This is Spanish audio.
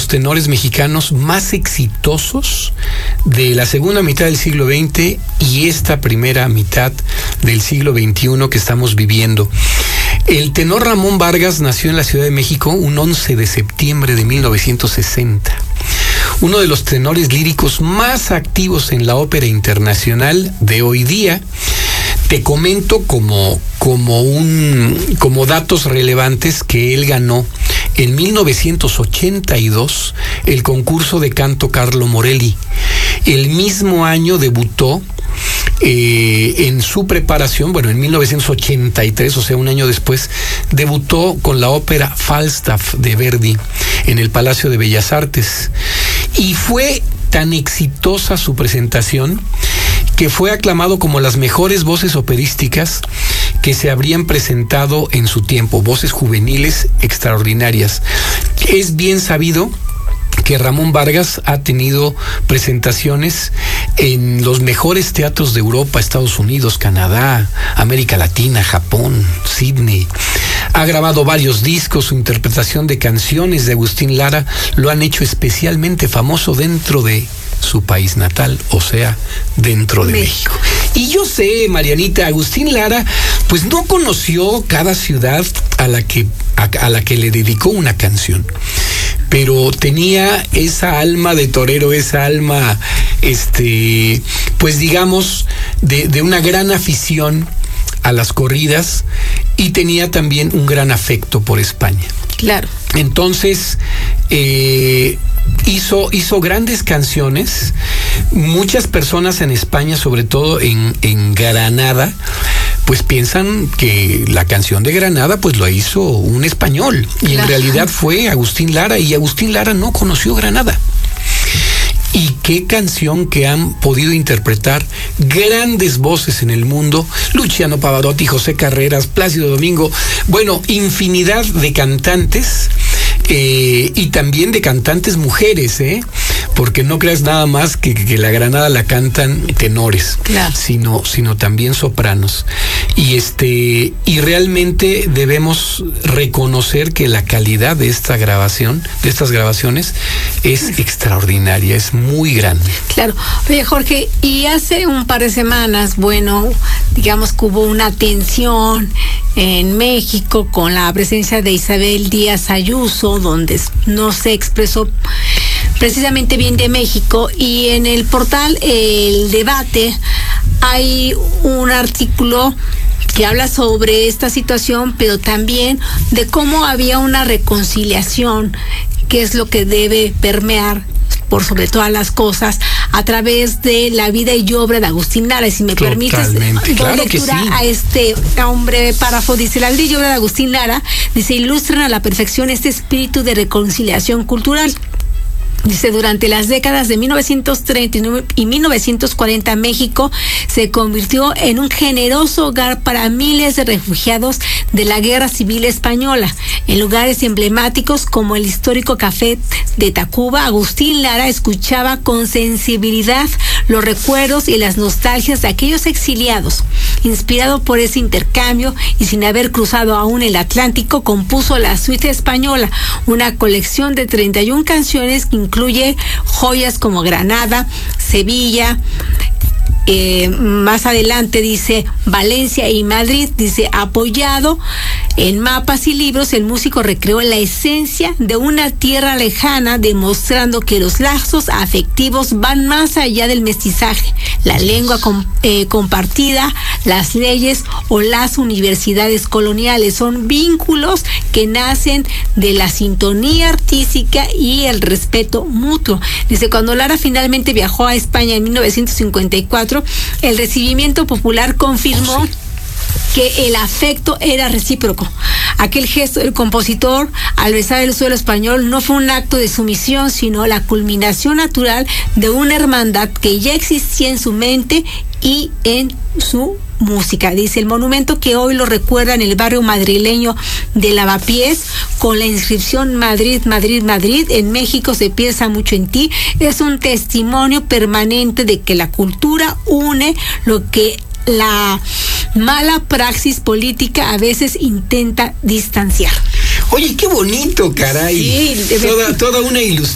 los tenores mexicanos más exitosos de la segunda mitad del siglo XX y esta primera mitad del siglo XXI que estamos viviendo. El tenor Ramón Vargas nació en la Ciudad de México un 11 de septiembre de 1960. Uno de los tenores líricos más activos en la ópera internacional de hoy día. Te comento como datos relevantes que él ganó en 1982 el concurso de canto Carlo Morelli. El mismo año debutó en su preparación, en 1983, o sea, un año después, debutó con la ópera Falstaff de Verdi en el Palacio de Bellas Artes. Y fue tan exitosa su presentación que fue aclamado como las mejores voces operísticas que se habrían presentado en su tiempo, voces juveniles extraordinarias. Es bien sabido que Ramón Vargas ha tenido presentaciones en los mejores teatros de Europa, Estados Unidos, Canadá, América Latina, Japón, Sydney. Ha grabado varios discos, su interpretación de canciones de Agustín Lara lo han hecho especialmente famoso dentro de su país natal, o sea, dentro de México. Y yo sé, Marianita, Agustín Lara, pues no conoció cada ciudad a la que le dedicó una canción, pero tenía esa alma de torero, esa alma, pues digamos, de una gran afición a las corridas, y tenía también un gran afecto por España. Claro. Entonces, hizo grandes canciones. Muchas personas en España, sobre todo en Granada, pues piensan que la canción de Granada pues lo hizo un español, y en realidad fue Agustín Lara, y Agustín Lara no conoció Granada. Y qué canción que han podido interpretar grandes voces en el mundo: Luciano Pavarotti, José Carreras, Plácido Domingo, infinidad de cantantes, y también de cantantes mujeres, porque no creas nada más que la Granada la cantan tenores, claro, sino también sopranos. Y realmente debemos reconocer que la calidad de estas grabaciones es extraordinaria, es muy grande. Claro. Oye, Jorge, y hace un par de semanas, digamos que hubo una tensión en México con la presencia de Isabel Díaz Ayuso, donde no se expresó precisamente bien de México, y en el portal El Debate hay un artículo que habla sobre esta situación, pero también de cómo había una reconciliación, que es lo que debe permear por sobre todas las cosas a través de la vida y obra de Agustín Lara. Y si me permites, claro lectura que sí. a un breve párrafo. Dice: la vida y obra de Agustín Lara, ilustran a la perfección este espíritu de reconciliación cultural. Dice: durante las décadas de 1930 y 1940, México se convirtió en un generoso hogar para miles de refugiados de la Guerra Civil Española. En lugares emblemáticos como el histórico Café de Tacuba, Agustín Lara escuchaba con sensibilidad los recuerdos y las nostalgias de aquellos exiliados. Inspirado por ese intercambio y sin haber cruzado aún el Atlántico, compuso la Suite Española, una colección de 31 canciones que incluye joyas como Granada, Sevilla, más adelante dice Valencia y Madrid. Dice: apoyado en mapas y libros, el músico recreó la esencia de una tierra lejana, demostrando que los lazos afectivos van más allá del mestizaje, la lengua compartida, las leyes o las universidades coloniales. Son vínculos que nacen de la sintonía artística y el respeto mutuo. Dice: cuando Lara finalmente viajó a España en 1954, el recibimiento popular confirmó que el afecto era recíproco. Aquel gesto del compositor al besar el suelo español no fue un acto de sumisión, sino la culminación natural de una hermandad que ya existía en su mente y en su música. Dice: el monumento que hoy lo recuerda en el barrio madrileño de Lavapiés, con la inscripción Madrid, Madrid, Madrid, en México se piensa mucho en ti, es un testimonio permanente de que la cultura une lo que la mala praxis política a veces intenta distanciar. Oye, qué bonito, caray. Sí, toda una ilustración.